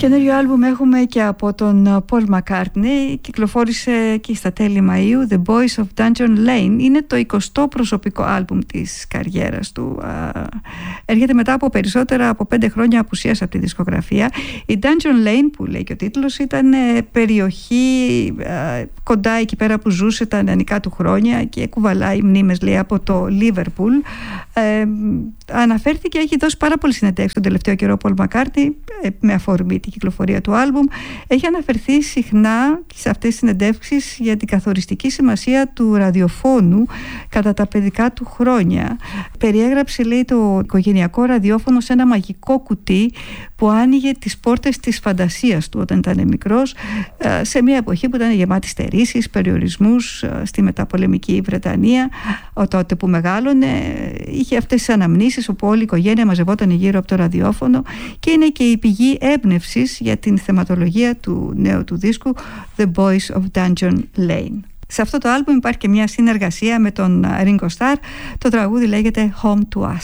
Καινούριο άλμπουμ έχουμε και από τον Paul McCartney. Κυκλοφόρησε και στα τέλη Μαΐου, The Boys of Dungeon Lane. Είναι το 20ο προσωπικό άλμπουμ της καριέρας του. Έρχεται μετά από περισσότερα από 5 χρόνια απουσίας από τη δισκογραφία. Η Dungeon Lane, που λέει και ο τίτλος, ήταν περιοχή κοντά εκεί πέρα που ζούσε τα νεανικά του χρόνια και κουβαλάει μνήμες, λέει, από το Λίβερπουλ. Αναφέρθηκε, έχει δώσει πάρα πολλές συνεντεύξεις τον τελευταίο καιρό ο Paul McCartney με αφορμή την κυκλοφορία του άλμπουμ. Έχει αναφερθεί συχνά σε αυτές τις συνεντεύξεις για την καθοριστική σημασία του ραδιοφώνου κατά τα παιδικά του χρόνια. Περιέγραψε, λέει, το οικογενειακό ραδιόφωνο σε ένα μαγικό κουτί που άνοιγε τις πόρτες της φαντασίας του όταν ήταν μικρός, σε μια εποχή που ήταν γεμάτη στερήσεις, περιορισμούς στη μεταπολεμική Βρετανία. Τότε που μεγάλωνε είχε αυτές τις αναμνήσεις όπου όλη η οικογένεια μαζευόταν γύρω από το ραδιόφωνο, και είναι και η πηγή έμπνευσης για την θεματολογία του νέου του δίσκου The Boys of Dungeon Lane. Σε αυτό το άλμπουμ υπάρχει και μια συνεργασία με τον Ringo Starr. Το τραγούδι λέγεται Home to Us.